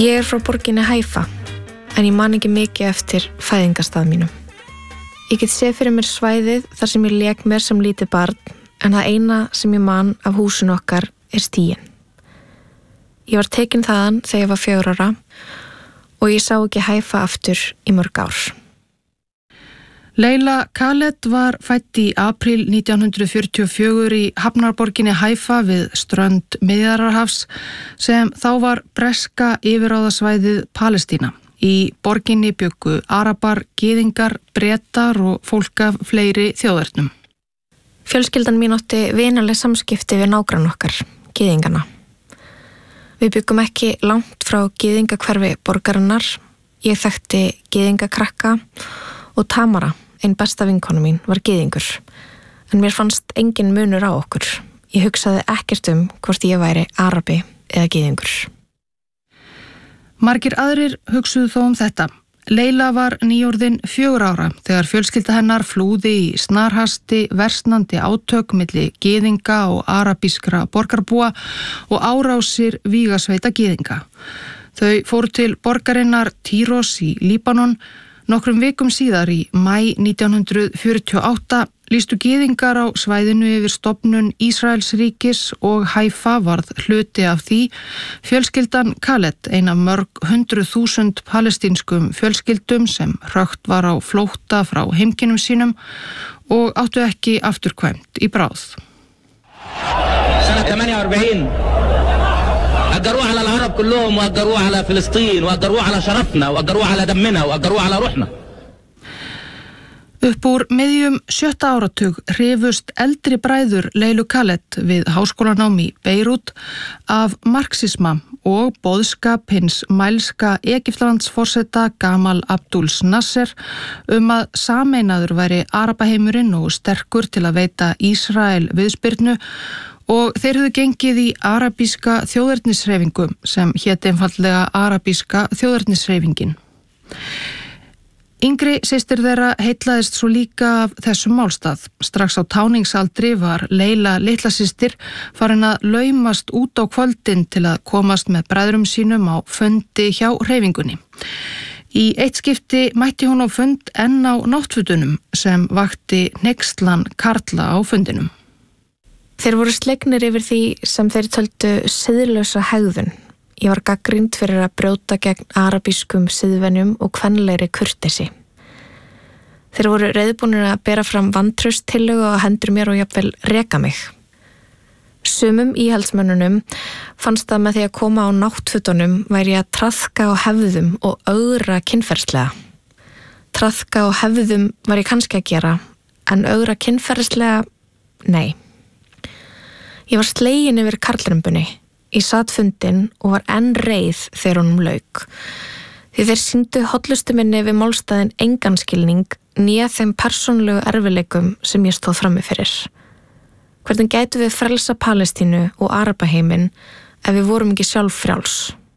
Ég frá borginni Haifa, en ég man ekki mikið eftir fæðingarstað mínum. Ég get séð fyrir mér svæðið þar sem ég lék mér sem lítið barn, en það eina sem ég man af húsinu okkar stíginn. Ég var tekin þaðan þegar ég var 4 ára og ég sá ekki Haifa aftur í mörg ár. Leila Khaled var fædd í apríl 1944 í hafnarborginni Haifa við strönd Miðjarðarhafs sem þá var breska yfirráðasvæðið Palestína. Í borginni bjuggu Arabar, Gyðingar, Bretar og fólk af fleiri þjóðernum. Fjölskyldan mín átti vinaleg samskipti við nágrann okkar, Gyðingana. Við byggum ekki langt frá gyðingahverfi borgarinnar. Ég þekkti gyðingakrakka og Tamara, ein besta vinkona mín, var gyðingur. En mér fannst engin munur á okkur. Ég hugsaði ekkert hvort ég væri Arabi eða gyðingur. Margir aðrir hugsuðu þó þetta. Leila var nýorðin 4 ára þegar fjölskylda hennar flúði í snarhasti versnandi átök milli gyðinga og arabískra borgarbúa og árásir vígasveita gyðinga. Þau fóru til borgarinnar Týros í Líbanon. Nokkrum vikum síðar í maí 1948 lýstu gyðingar á svæðinu yfir stofnun Ísraelsríkis og Haifa varð hluti af því. Fjölskyldan Khaled, ein af mörg 100.000 palestínskum fjölskyldum sem hrökt var á flótta frá heimkynnum sínum og áttu ekki afturkvæmt í bráð. سنة 48 أجروه على العرب كلهم وأجروه على فلسطين وأجروه على شرفنا وأجروه على دمنا وأجروه على روحنا. Upp úr miðjum 7. áratug hrifust eldri bræður Leilu Khaled við háskólanám í Beirút af marxisma og boðskap hins mælska Egyptalandsforseta Gamal Abdul Nasser að sameinaður væri arabaheimurinn og sterkur til að veita Ísrael viðspyrnu og þeir höfðu gengið í arabíska þjóðernishreyfingu sem hét einfaldlega arabíska þjóðernishreyfingin. Yngri systir þeirra heillaðist svo líka af þessum málstað. Strax á táningsaldri var Leila litla systir farin að laumast út á kvöldin til að komast með bræðrum sínum á fundi hjá hreyfingunni. Í eitt skipti mætti hún á fund enn á náttfötunum sem vakti hneykslan karla á fundinum. Þeir voru slegnir yfir því sem þeir töldu siðlausa hegðun. Ég var gagnrýnd fyrir að brjóta gegn arabískum siðvenjum og kvenlegri kurteisi. Þeir voru reiðbúnir að bera fram vantrauststillögu á hendur mér og jafnvel reka mig. Sumum íhaldsmönnunum fannst það með því að koma á náttfötunum væri að traðka á hefðum og ögra kynferðslega. Traðka á hefðum var ég kannski að gera, en ögra kynferðslega, nei. Ég var slegin yfir karlrömbunni. Ég sat fundinn og var enn reið þegar honum lauk. Því þeir sýndu hollustu minni við málstæðin engan skilning nýja þeim persónlegu erfileikum sem ég stóð frammi fyrir. Hvernig gætu við frelsa Palestínu og Arabaheiminn ef við vorum ekki sjálf frjáls?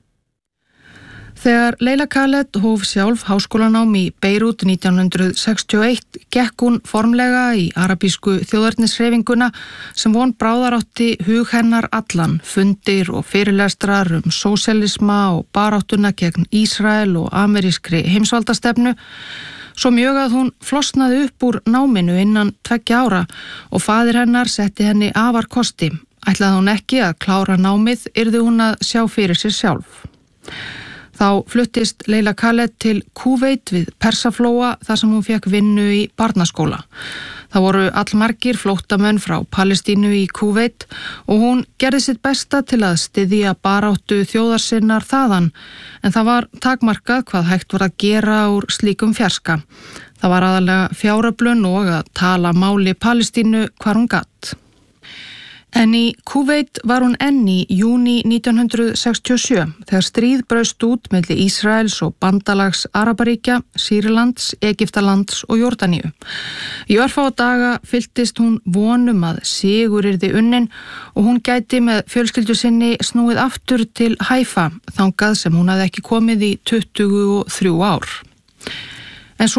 Þegar Leila Khaled hóf sjálf háskólanám í Beirút 1961 gekk hún formlega í arabísku þjóðernishreyfinguna sem von bráðar átti hug hennar allan, fundir og fyrirlestrar sósíalisma og baráttuna gegn Ísrael og amerískri heimsvaldastefnu, svo mjög að hún flosnaði upp úr náminu innan 2 ára og faðir hennar setti henni afar kosti. Ætlaði hún ekki að klára námið, yrði hún að sjá fyrir sér sjálf. Þá fluttist Leila Khaled til Kúveit við Persaflóa þar sem hún fekk vinnu í barnaskóla. Það voru allmargir flóttamenn frá Palestínu í Kúveit og hún gerði sitt besta til að styðja baráttu þjóðarsinnar þaðan, en það var takmarkað hvað hægt var að gera úr slíkum fjarska. Það var aðalega fjáröflun og að tala máli Palestínu hvar hún gat. En í Kúveit var hún enn í júní 1967 þegar stríð braust út milli Ísraels og bandalags Arabaríkja, Sýrlands, Egyptalands og Jórdaníu. Í örfáa daga fylltist hún vonum að sigur yrði unnin og hún gæti með fjölskyldu sinni snúið aftur til Haifa, þangað sem hún hafði ekki komið í 23 ár. En svo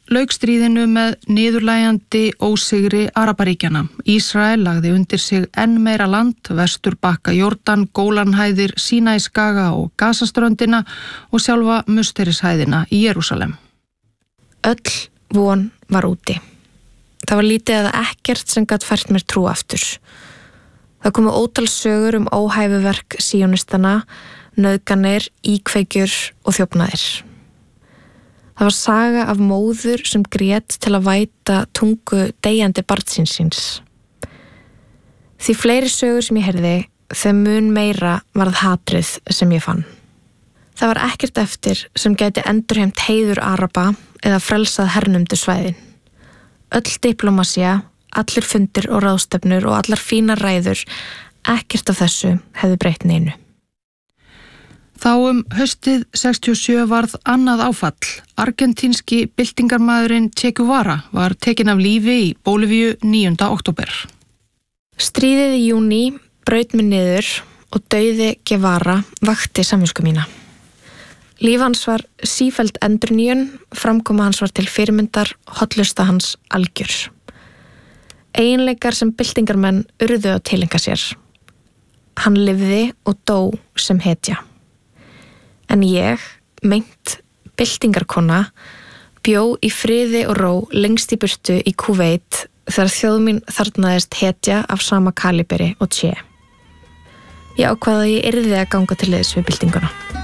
lauk stríðinu með niðurlægjandi ósigri Arabaríkjana. Ísrael lagði undir sig enn meira land, Vesturbakka Jórdan, Gólanhæðir, Sínaískaga og Gazaströndina og sjálfa Musterishæðina í Jerúsalem. Öll von var úti. Það var lítið eða ekkert sem gat fært mér trú aftur. Það komu ótal sögur óhæfuverk síonistana, nauðganir, íkveikjur og þjófnaðir. Það var saga af móður sem grét til að væta tungu deyjandi barnsins síns. Því fleiri sögur sem ég heyrði, þeim mun meira varð hatrið sem ég fann. Það var ekkert eftir sem gæti endurheimt heiður Araba eða frelsað hernumdu svæðin. Öll diplómasía, allir fundir og ráðstefnur og allar fínar ræður, ekkert af þessu hefði breytt neinu. Þá haustið 67 varð annað áfall. Argentínski byltingarmaðurinn Che Guevara var tekinn af lífi í Bólivíu 9. október. Stríðið í júní braut mig niður og dauði Guevara vakti samvisku mína. Líf hans var sífelld endurnýjun, framkoma hans var til fyrirmyndar, hollusta hans algjör. Eiginleikar sem byltingarmenn urðu að tileinka sér. Hann lifði og dó sem hetja. En ég, meint byltingarkona, bjó í friði og ró lengst í burtu í Kúveit þegar þjóð mín þarfnaðist hetja af sama kaliberi og Che. Ég ákvaði að ég yrði að ganga til liðs við byltinguna.